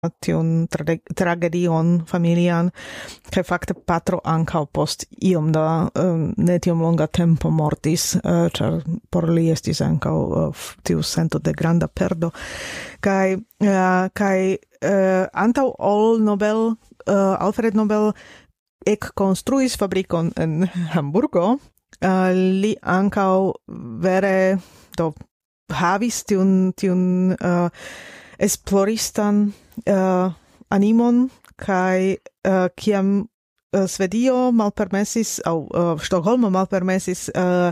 tiun tragedion familian, kai fakte patro ankaŭ post iom da ne tiom longa tempo mortis, ĉar por li estis ankaŭ tiu sento de granda perdo. Kai antaŭ ol Nobel, Alfred Nobel ekkonstruis fabrikon en Hamburgo, li ankaŭ vere havis tiun esploristan animon, kai kiam Svedio malpermesis au Stockholmo malpermesis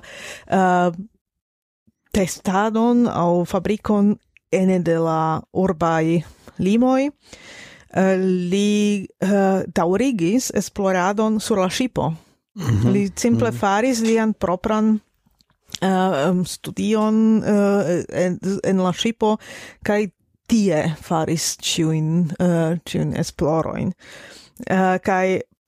testadon au fabrikon ene de la urbaj limoj, li daŭrigis esploradon sur la ŝipo. Li simple faris lian propran studion en la ŝipo kaj tie faris ĉiujn esplorojn. Kaj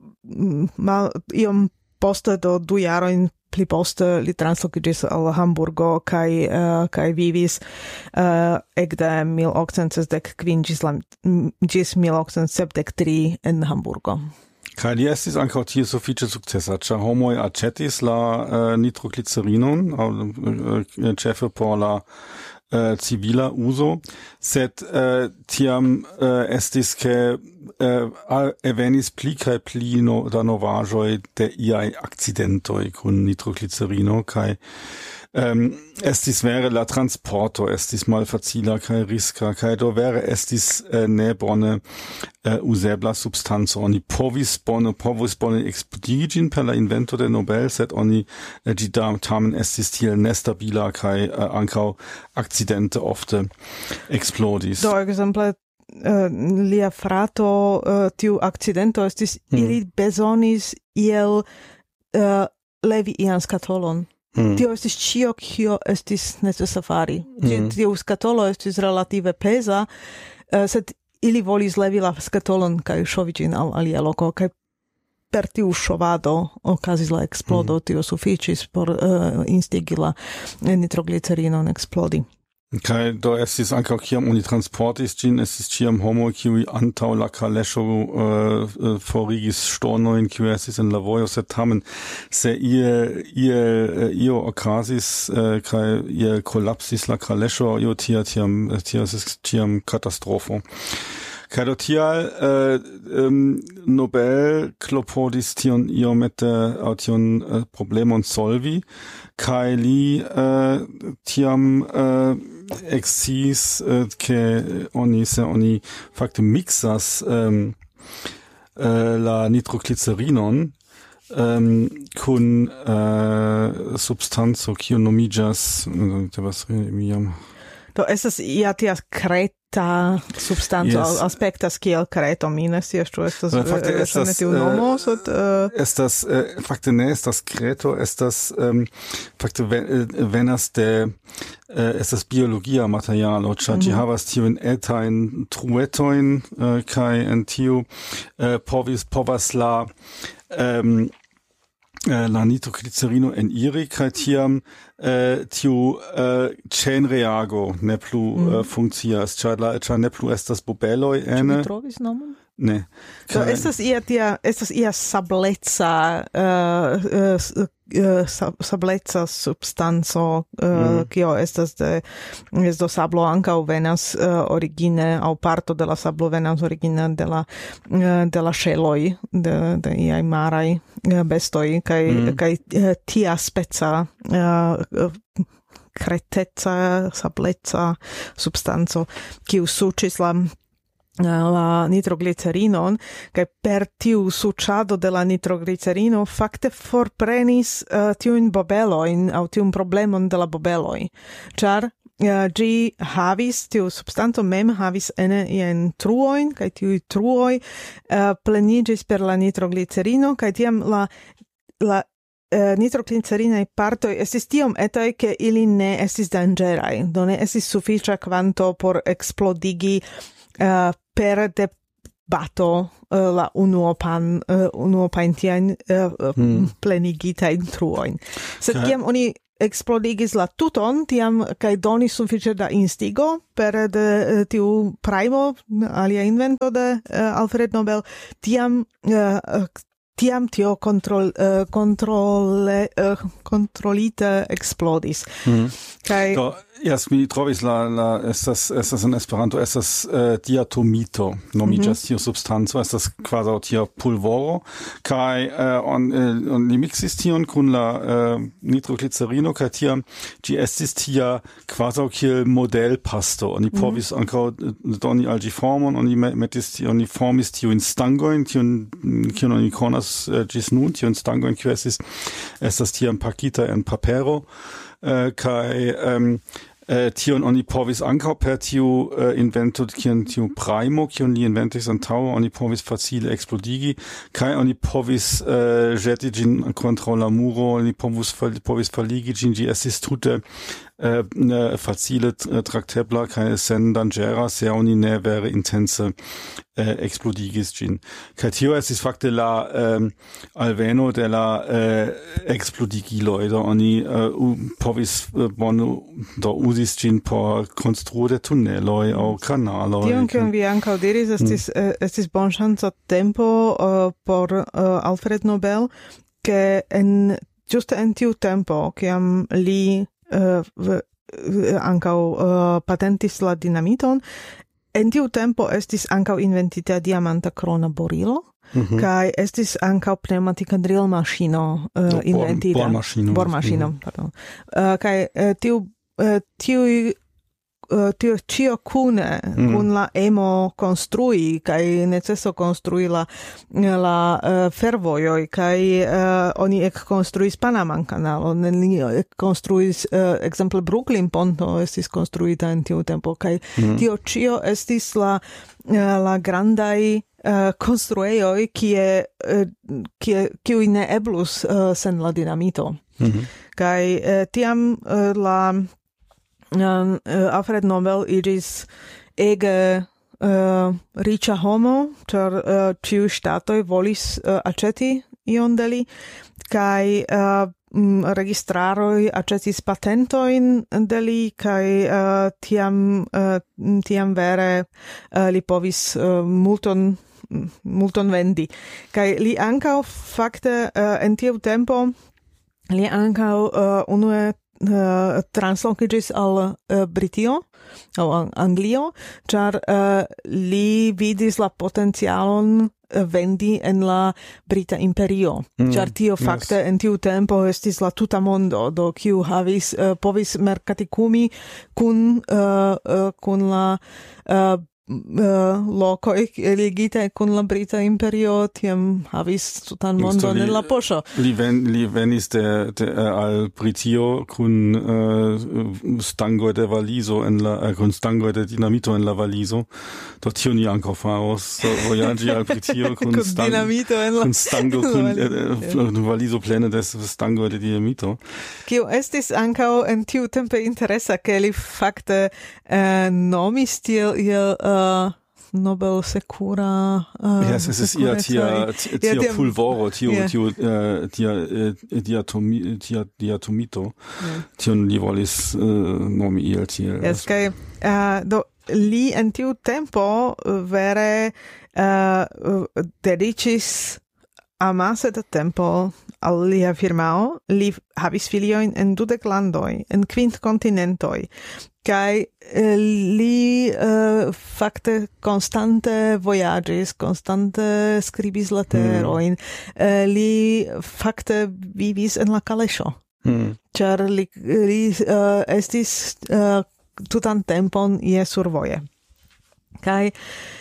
iom poste do 2 jarojn pli poste li translokiĝis al Hamburgo kaj vivis ekde 1865 ĝis 1873 en Hamburgo. Kaj li estis ankaŭ tie sufiĉe sukcesa, ĉar homoj aĉetis la nitroglicerinon, ĉefe por la civila uso, sed tiam estis ke evenis pli kaj pli da novaĵoj de iaj akcidentoj kun nitroglicerino, kaj estis vere la transporto estis malfacila kaj riska, kaj do vere estis ne bone uzebla substanco. Oni povis bone eksplodigi ĝin per la invento de Nobel, sed oni ĝi tamen estis tiel nestabila kaj ankaŭ akcidente ofte eksplodis. Do ekzemple lia frato tiu akcidento estis ili bezonis iel levi ian skatolon. Tio estis ĉio, kio estis necesa fari. Tiu skatolo estis relative peza, sed ili volis levi la skatolon kaj ŝovi ĝin al alia loko, kaj per tiu ŝovado okazis la eksplodo, tio sufiĉis por instigi la nitroglicerinon eksplodi. Kaj do estis ankaŭ kiam oni transportis ĝin, estis ĉiam homoj, kiuj antaŭ la kaleŝo forigis ŝtonojn, kiuj estis en la vojo, sed tamen se io okazis kaj iel kolapsis la kaleŝo, tiam estis ĉiam katastrofo. Kaj do tial Nobel klopodis tion iomete aŭ tion problemon solvi, kaj li tiam eksciis ke oni fakte mixas la nitroglicerinon kun substanco kiu nomiĝas do estas ia tia kreta substanco, aspektas kiel kreto, mi ne scias ĉu estas ne tiu nomo, sed estas fakte ne estas kreto, estas fakte venas de estas biologia materialo, ĉar ĝi havas tiujn etajn truetojn kaj en tiu povas la nitroglicerino eniri, kaj tiam tiu ĉenreago ne plu funkcias, ĉar ne plu estas bubeloj ene. Ĉu vi trovis nomon? Ne. Do estas ia sableca substanco, kio estas do sablo ankaŭ venas origine, aŭ parto de la sablo venas origine de la ŝeloj de iaj maraj bestoj, kaj tia speca kreteca sableca substanco, kiu suĉis la nitroglicerinon, kaj per tiu suĉado de la nitroglicerino fakte forprenis tiujn bobelojn aŭ tiun problemon de la bobeloj, ĉar ĝi havis, tiu substanco mem havis ene iajn truojn, kaj tiuj truoj pleniĝis per la nitroglicerino, kaj tiam la nitroglicerinaj partoj estis tiom etaj, ke ili ne estis danĝeraj, do ne estis sufiĉa kvanto por eksplodigi per debato la unuopajn tiajn plenigitajn truojn. Sed kiam oni explodigis la tuton, tiam kai donis sufiĉe da instigo per de tiu primo, alia invento de Alfred Nobel, tiam tio kontrolite explodis. Kai mi trovis estas en Esperanto estas diatomito nomiĝas tiu substanco, estas kvazaŭ tia pulvoro kaj on li miksis tion kun la nitroglicerino kaj tiam ĝi estis tia kvazaŭ kiel modelpasto. Oni povis ankaŭ doni al ĝi formon, oni formis tiujn stangojn, kiun oni konas ĝis nun, tiujn stangojn kiu estas tiam pakita en papero kaj tion oni povis ankaŭ per tiu invento tiu primo kiun li inventis antaŭe oni povis facile eksplodigi kaj oni povis ĵeti ĝin kontraŭ la muro, oni povis faligi ĝin, ĝi estis tute facile traktebla kaj sen danĝera se oni ne vere intense explodigis ĝin. Kaj tio estis fakte la alveno de la explodigiloj, do oni povis bone do uzis ĝin por konstruo de tuneloj aŭ kanaloj. Tion kion vi ankaŭ diris estis bonŝanca tempo por Alfred Nobel, ke ĝuste en tiu tempo kiam li ankaŭ patentis la dinamiton, en tiu tempo estis ankaŭ inventita diamanta krona borilo, kaj estis ankaŭ pneumatika drillmaŝino inventita. Bormaŝino, pardon. Kaj tio ĉio kune kun la emo konstrui kaj neceso konstrui la fervojoj kaj oni ekkonstruis Panaman kanalon, oni ekkonstruis ekzemple Brooklyn ponto estis konstruita en tiu tempo kaj tio ĉio estis la grandaj konstruejoj kiuj ne eblus sen la dinamito. Kaj tiam Alfred Nobel iĝis ege riĉa homo, ĉar ĉiuj ŝtatoj volis aĉeti ion de li, kaj registraroj aĉetis patentojn de li, kaj tiam vere li povis multon vendi. Kaj li ankaŭ fakte en tiu tempo li ankaŭ unue translokiĝis al Britio aŭ Anglio, ĉar li vidis la potencialon vendi en la Brita Imperio, ĉar tio fakte en tiu tempo estis la tuta mondo, do kiu povis merkatikumi kun la lokoj ligite kun la Brita Imperio, tiam havis tutan mondon en la poŝo. Li venis al Britio kun stangoj de valizo kun stangoj de dinamito en la valizo. Do tion ni ankaŭ faros, vojaĝi al Britio kun dinamito en la stango kun valizo plene de stangoj de dinamito. Kio estis ankaŭ en tiu tempe interesa, ke li fakte nomis tiel Nobel secura es ist tia pulvoro, tia diatomito, tion li volis nomi iel tiel. Yes, kaj do li en tiu tempo vere dediĉis amase da tempo al lia firmao. Li havis filiojn en 20 landoj, en 5 kontinentoj. Kaj li fakte konstante vojaĝis, konstante skribis leterojn. Li fakte vivis en la kaleŝo. Ĉar li estis tutan tempon je survoje. Kaj